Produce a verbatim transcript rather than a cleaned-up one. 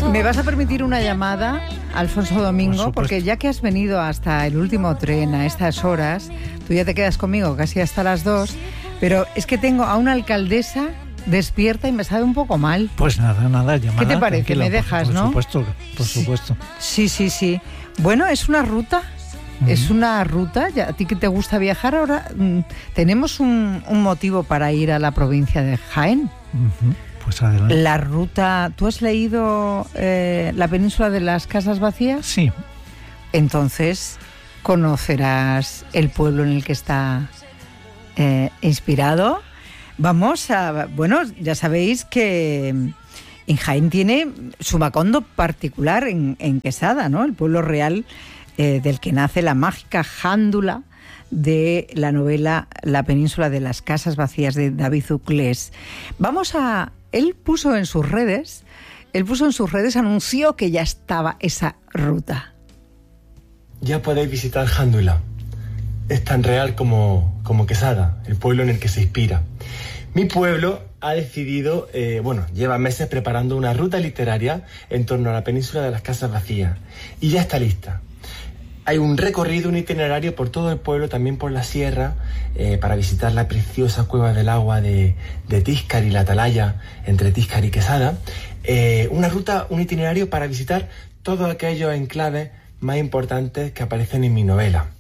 ¿Me vas a permitir una llamada, Alfonso Domingo? Porque ya que has venido hasta el último tren a estas horas, tú ya te quedas conmigo casi hasta las dos, pero es que tengo a una alcaldesa despierta y me sabe un poco mal. Pues nada, nada, llamada. ¿Qué te parece? Tranquila, Me dejas, por, por ¿no? Supuesto, por supuesto. Sí, sí, sí. Bueno, es una ruta. Uh-huh. Es una ruta. Ya, a ti que te gusta viajar, ahora mmm, tenemos un, un motivo para ir a la provincia de Jaén. Uh-huh. Pues adelante. La ruta... ¿Tú has leído eh, La península de las casas vacías? Sí. Entonces conocerás el pueblo en el que está eh, inspirado. Vamos a... Bueno, ya sabéis que en Jaén tiene su macondo particular en, en Quesada, ¿no? El pueblo real eh, del que nace la mágica jándula de la novela La península de las casas vacías de David Uclés. Vamos a... Él puso en sus redes, él puso en sus redes, anunció que ya estaba esa ruta. Ya podéis visitar Jándula. Es tan real como, como Quesada, el pueblo en el que se inspira. Mi pueblo ha decidido, eh, bueno, lleva meses preparando una ruta literaria en torno a la península de las casas vacías. Y ya está lista. Hay un recorrido, un itinerario por todo el pueblo, también por la sierra, eh, para visitar la preciosa cueva del agua de, de Tíscar y la atalaya entre Tíscar y Quesada. Eh, una ruta, un itinerario para visitar todos aquellos enclaves más importantes que aparecen en mi novela.